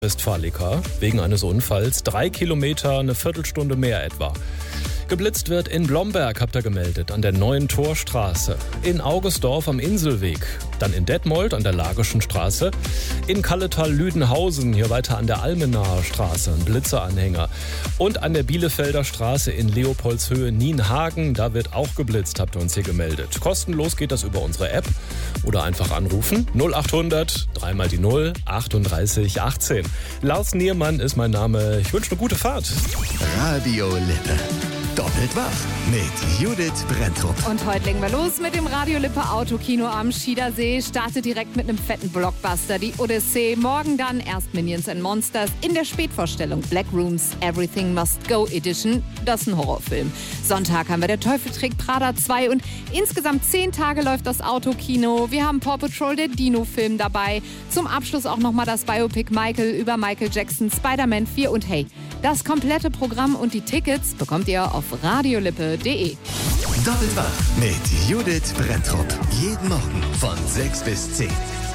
Westfalica wegen eines Unfalls. 3 Kilometer, eine Viertelstunde mehr etwa. Geblitzt wird in Blomberg, habt ihr gemeldet, an der Neuen Torstraße. In Augustdorf am Inselweg. Dann in Detmold an der Lagerschen Straße. In Kalletal-Lüdenhausen, hier weiter an der Almenaer Straße, ein Blitzeranhänger. Und an der Bielefelder Straße in Leopoldshöhe Nienhagen, da wird auch geblitzt, habt ihr uns hier gemeldet. Kostenlos geht das über unsere App oder einfach anrufen. 0800 3 mal die 0 38 18. Lars Niermann ist mein Name. Ich wünsche eine gute Fahrt. Radio Lippe. Doppelt wach mit Judith Brenntrup. Und heute legen wir los mit dem Radio Lippe Autokino am Schiedersee. Startet direkt mit einem fetten Blockbuster, die Odyssee. Morgen dann erst Minions and Monsters in der Spätvorstellung Black Rooms Everything Must Go Edition. Das ist ein Horrorfilm. Sonntag haben wir Der Teufel trägt Prada 2 und insgesamt 10 Tage läuft das Autokino. Wir haben Paw Patrol, der Dino-Film dabei. Zum Abschluss auch nochmal das Biopic Michael über Michael Jackson, Spider-Man 4 und hey, das komplette Programm und die Tickets bekommt ihr auf radiolippe.de. Doppelt wach mit Judith Brenntrup. Jeden Morgen von 6 bis 10.